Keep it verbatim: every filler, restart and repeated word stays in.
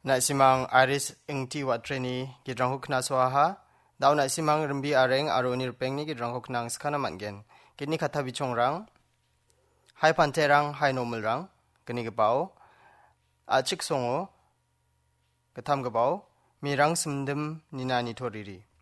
Na simang aris ingti watreni gidrang hukna swaha. Daw na simang rimbi areng aro nirpeng ni gidrang huknang skana mangen. Kini kata bichong rang. Hai panterang hai nomel rang. Kini gebau. Achik songo. Ketam gebau. Mirang semdem nina nitoriri.